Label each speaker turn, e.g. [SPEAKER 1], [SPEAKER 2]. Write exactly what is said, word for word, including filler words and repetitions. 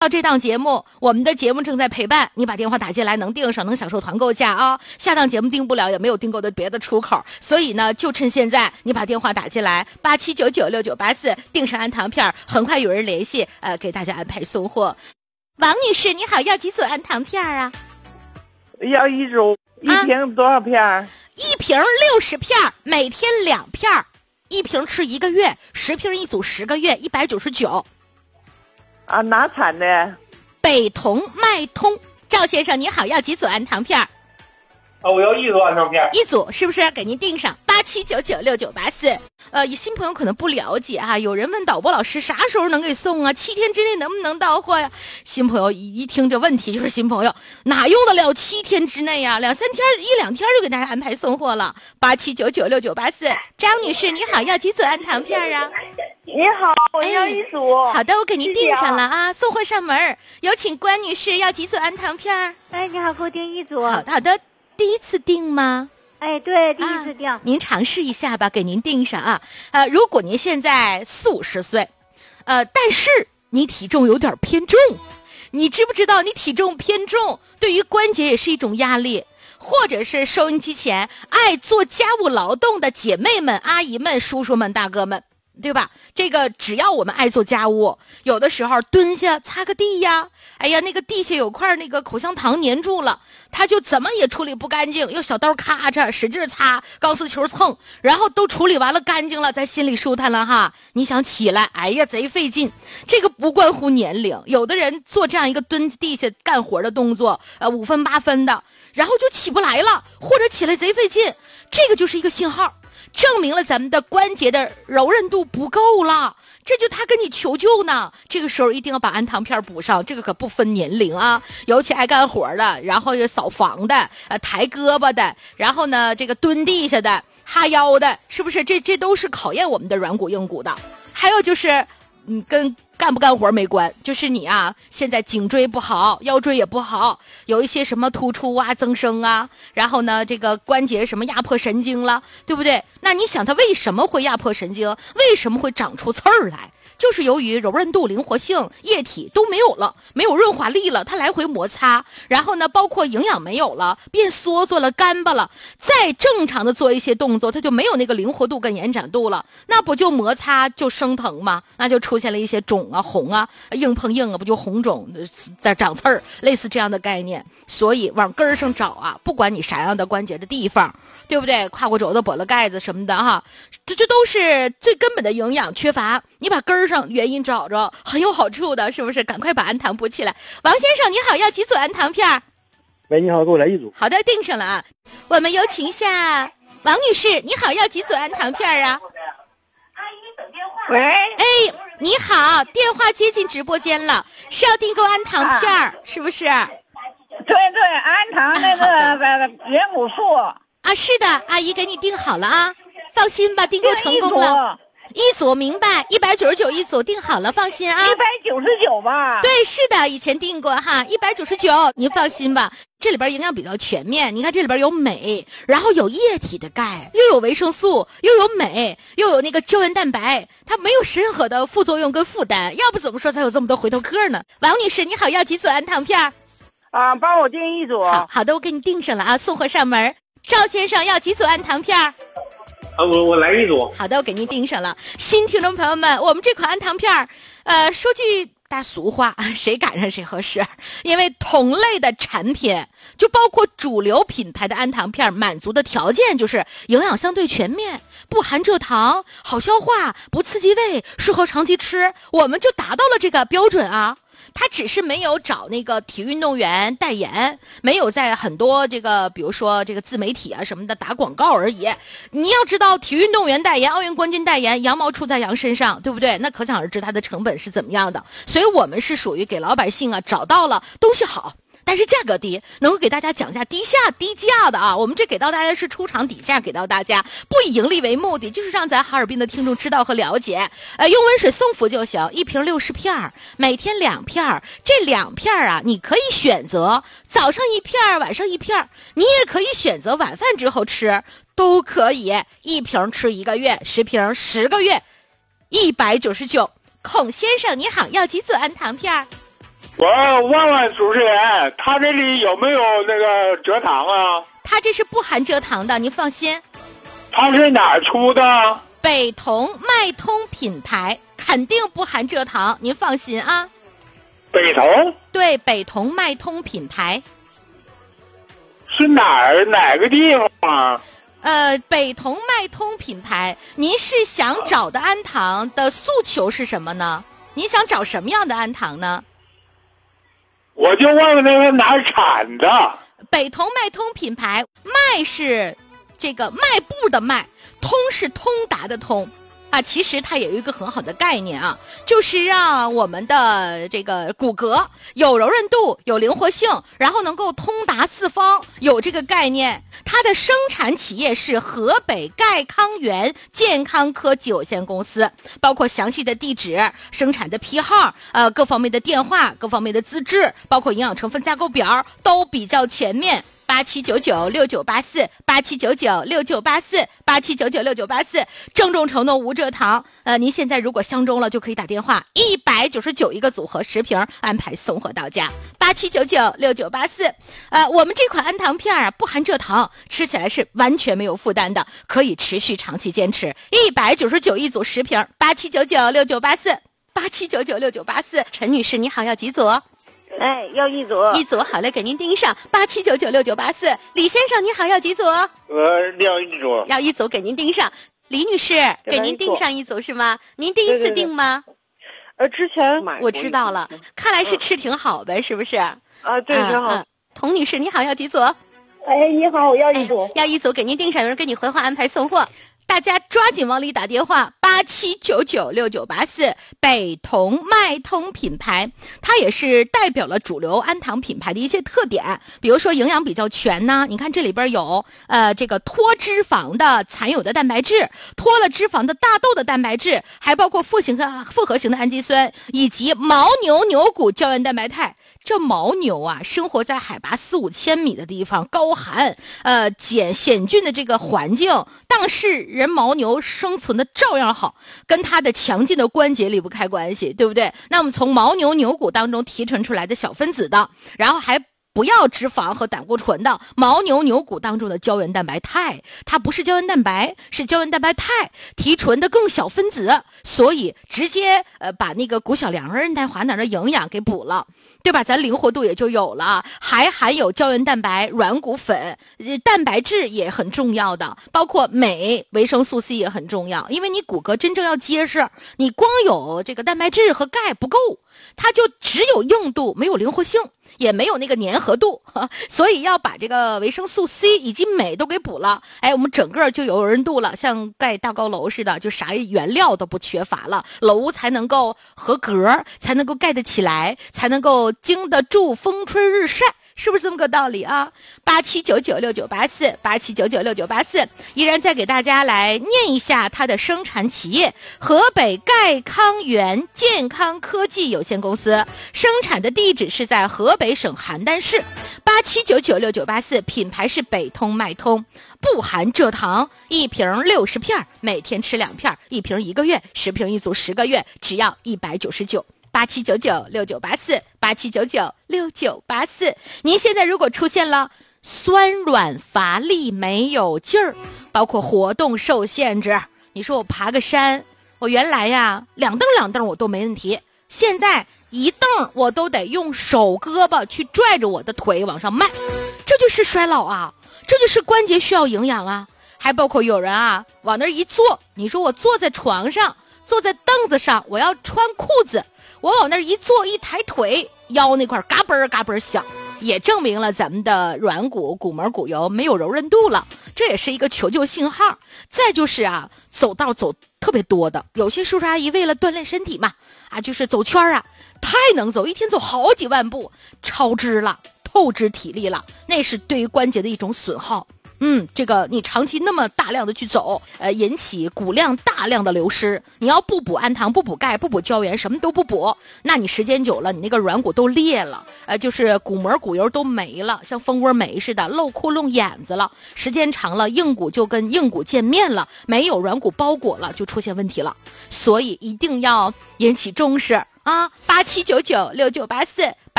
[SPEAKER 1] 到这档节目，我们的节目正在陪伴你，把电话打进来能订上，能享受团购价啊。下档节目订不了，也没有订购的别的出口，所以呢，就趁现在你把电话打进来，八七九九六九八四，订上安糖片，很快有人联系，呃，给大家安排送货。王女士，你好，要几组安糖片啊？
[SPEAKER 2] 要一组，一瓶多少片？啊、
[SPEAKER 1] 一瓶六十片，每天两片，一瓶吃一个月，十瓶一组，十个月，一百九十九。
[SPEAKER 2] 啊，哪产的？
[SPEAKER 1] 北同麦通。赵先生你好，要几组安糖片？
[SPEAKER 3] 啊，我要一组安糖片，
[SPEAKER 1] 一组是不是？给您订上八七九九六九八四。呃，新朋友可能不了解哈、啊，有人问导播老师啥时候能给送啊？七天之内能不能到货呀？新朋友一听这问题就是新朋友，哪用得了七天之内呀、啊？两三天一两天就给大家安排送货了。八七九九六九八四。张女士你好，要几组安糖片啊？
[SPEAKER 2] 你好，我要一组。
[SPEAKER 1] 哎、好的，我给您订上了啊，送货上门。有请关女士，要几组安糖片？
[SPEAKER 4] 哎，你好，给我订一组。
[SPEAKER 1] 好的，好的。第一次订吗？
[SPEAKER 4] 哎，对，第一次订、
[SPEAKER 1] 啊、您尝试一下吧，给您订上啊。呃，如果您现在四五十岁，呃，但是你体重有点偏重，你知不知道你体重偏重对于关节也是一种压力？或者是收音机前爱做家务劳动的姐妹们、阿姨们、叔叔们、大哥们，对吧？这个只要我们爱做家务，有的时候蹲下擦个地呀，哎呀，那个地下有块那个口香糖粘住了，他就怎么也处理不干净，用小刀咔嚓使劲擦，钢丝球蹭，然后都处理完了干净了，在心里舒坦了哈。你想起来，哎呀，贼费劲。这个不关乎年龄，有的人做这样一个蹲地下干活的动作，呃，五分八分的，然后就起不来了，或者起来贼费劲，这个就是一个信号。证明了咱们的关节的柔韧度不够了，这就他跟你求救呢。这个时候一定要把安糖片补上，这个可不分年龄啊，尤其爱干活的，然后有扫房的，呃，抬胳膊的，然后呢，这个蹲地下的，哈腰的，是不是？这这都是考验我们的软骨硬骨的。还有就是，嗯，跟干不干活没关，就是你啊，现在颈椎不好，腰椎也不好，有一些什么突出啊、增生啊，然后呢，这个关节什么压迫神经了，对不对？那你想它为什么会压迫神经？为什么会长出刺儿来？就是由于柔韧度、灵活性、液体都没有了，没有润滑力了，它来回摩擦，然后呢，包括营养没有了，变缩缩了、干巴了，再正常的做一些动作，它就没有那个灵活度跟延展度了，那不就摩擦就生疼吗？那就出现了一些肿啊、红啊，硬碰硬啊，不就红肿在长刺儿，类似这样的概念。所以往根儿上找啊，不管你啥样的关节的地方，对不对？胯骨肘子、跛了盖子什么的哈，这这都是最根本的营养缺乏。你把根儿上原因找着，很有好处的，是不是？赶快把安糖补起来。王先生你好，要几组安糖片？
[SPEAKER 3] 喂，你好，给我来一组。
[SPEAKER 1] 好的，订上了啊。我们有请一下王女士，你好，要几组安糖片啊？
[SPEAKER 2] 阿姨等电话。喂，
[SPEAKER 1] 哎，你好，电话接进直播间了，是要订购安糖片、啊、是不是？
[SPEAKER 2] 对对，安糖那个、啊、人骨素
[SPEAKER 1] 啊，是的，阿姨给你订好了啊，放心吧，订购成功了。一组明白，一百九十九一组订好了，放心啊。
[SPEAKER 2] 一百九十九吧？
[SPEAKER 1] 对，是的，以前订过哈，一百九十九，您放心吧。这里边营养比较全面，你看这里边有镁，然后有液体的钙，又有维生素，又有镁，又有那个胶原蛋白，它没有任何的副作用跟负担，要不怎么说才有这么多回头客呢？王女士，你好，要几组安糖片？
[SPEAKER 2] 啊，帮我订一组。
[SPEAKER 1] 好好的，我给你订上了啊，送货上门。赵先生要几组安糖片？
[SPEAKER 3] 啊，我我来一组。
[SPEAKER 1] 好的，我给您订上了。新听众朋友们，我们这款安糖片，呃，说句大俗话，谁赶上谁合适。因为同类的产品，就包括主流品牌的安糖片，满足的条件就是营养相对全面，不含蔗糖，好消化，不刺激胃，适合长期吃，我们就达到了这个标准啊。他只是没有找那个体育运动员代言，没有在很多这个比如说这个自媒体啊什么的打广告而已。你要知道，体育运动员代言、奥运冠军代言，羊毛出在羊身上，对不对？那可想而知它的成本是怎么样的。所以我们是属于给老百姓啊找到了东西好，但是价格低，能够给大家讲价低下低价的啊。我们这给到大家是出厂底价给到大家，不以盈利为目的，就是让咱哈尔滨的听众知道和了解。呃，用温水送服就行，一瓶六十片，每天两片，这两片啊，你可以选择早上一片，晚上一片，你也可以选择晚饭之后吃，都可以。一瓶吃一个月，十瓶十个月，一百九十九。孔先生你好，要几组安糖片？
[SPEAKER 5] 我问问主持人，他这里有没有那个蔗糖啊？
[SPEAKER 1] 他这是不含蔗糖的，您放心。
[SPEAKER 5] 他是哪儿出的？
[SPEAKER 1] 北同脉通品牌，肯定不含蔗糖，您放心啊。
[SPEAKER 5] 北同？
[SPEAKER 1] 对，北同脉通品牌。
[SPEAKER 5] 是哪儿哪个地方啊？
[SPEAKER 1] 呃，北同脉通品牌，您是想找的氨糖的诉求是什么呢？您想找什么样的氨糖呢？
[SPEAKER 5] 我就问问那个哪儿产的。
[SPEAKER 1] 北同脉通品牌，脉是这个脉部的脉，通是通达的通啊。其实它也有一个很好的概念啊，就是让我们的这个骨骼有柔韧度、有灵活性，然后能够通达四方，有这个概念。它的生产企业是河北钙康源健康科技有限公司，包括详细的地址、生产的批号、呃各方面的电话、各方面的资质，包括营养成分架构表都比较全面。八七九九六九八四，八七九九六九八四，八七九九六九八四，郑重承诺无蔗糖。呃，您现在如果相中了，就可以打电话，一百九十九一个组合十瓶，安排送货到家。八七九九六九八四，呃，我们这款氨糖片啊，不含蔗糖，吃起来是完全没有负担的，可以持续长期坚持。一百九十九一组十瓶，八七九九六九八四，八七九九六九八四。陈女士，你好，要几组？
[SPEAKER 2] 哎，要一组。
[SPEAKER 1] 一组，好嘞，给您盯上。八七九九六九八四。李先生，你好，要几组？
[SPEAKER 5] 呃，要一组。
[SPEAKER 1] 要一组，给您盯上。李女士，给您盯上一组是吗？您第一次订吗？
[SPEAKER 2] 对对对呃，之前买过。
[SPEAKER 1] 我知道了，看来是吃挺好呗，嗯、是不是？
[SPEAKER 2] 啊，对，挺好。
[SPEAKER 1] 嗯嗯、童女士，你好，要几组？
[SPEAKER 2] 哎，你好，我要一组。
[SPEAKER 1] 哎、要一组，给您盯上，有人给你回话安排送货。大家抓紧往里打电话，八七九九六九八四，北同脉通品牌，它也是代表了主流氨糖品牌的一些特点，比如说营养比较全呢。你看这里边有呃这个脱脂肪的残有的蛋白质，脱了脂肪的大豆的蛋白质，还包括复型的复合型的氨基酸，以及牦牛牛骨胶原蛋白肽。这牦牛啊，生活在海拔四五千米的地方，高寒、呃碱险峻的这个环境，但是人牦牛生存的照样好，跟它的强劲的关节离不开关系，对不对？那我们从牦牛牛骨当中提纯出来的小分子的，然后还不要脂肪和胆固醇的牦牛牛骨当中的胶原蛋白肽，它不是胶原蛋白，是胶原蛋白肽提纯的更小分子，所以直接呃把那个骨小梁韧带滑囊的营养给补了。对吧？咱灵活度也就有了，还含有胶原蛋白、软骨粉，蛋白质也很重要的，包括镁、维生素 C 也很重要。因为你骨骼真正要结实，你光有这个蛋白质和钙不够，它就只有硬度，没有灵活性，也没有那个粘合度，所以要把这个维生素 C 以及镁都给补了。哎，我们整个就有柔韧度了，像盖大高楼似的，就啥原料都不缺乏了，楼才能够合格，才能够盖得起来，才能够经得住风吹日晒，是不是这么个道理啊？八七九九六九八四，八七九九六九八四，依然再给大家来念一下它的生产企业：河北钙康源健康科技有限公司，生产的地址是在河北省邯郸市。八七九九六九八四，品牌是北通脉通，不含蔗糖，一瓶六十片，每天吃两片，一瓶一个月，十瓶一组十个月，只要一百九十九。八七九九六九八四，八七九九六九八四。您现在如果出现了酸软乏力、没有劲儿，包括活动受限制，你说我爬个山，我原来呀两蹬两蹬我都没问题，现在一蹬我都得用手胳膊去拽着我的腿往上迈，这就是衰老啊，这就是关节需要营养啊。还包括有人啊往那一坐，你说我坐在床上，坐在凳子上，我要穿裤子，我往那一坐，一抬腿，腰那块嘎嘣嘎嘣响，也证明了咱们的软骨、骨膜、骨油没有柔韧度了，这也是一个求救信号。再就是啊，走道走特别多的，有些叔叔阿姨为了锻炼身体嘛，啊，就是走圈啊，太能走，一天走好几万步，超支了，透支体力了，那是对于关节的一种损耗。嗯，这个你长期那么大量的去走，呃，引起骨量大量的流失。你要不补氨糖，不补钙，不补胶原，什么都不补，那你时间久了，你那个软骨都裂了，呃，就是骨膜骨油都没了，像蜂窝煤似的露窟窿眼子了。时间长了，硬骨就跟硬骨见面了，没有软骨包裹了，就出现问题了。所以一定要引起重视。啊，八七九九六九八四，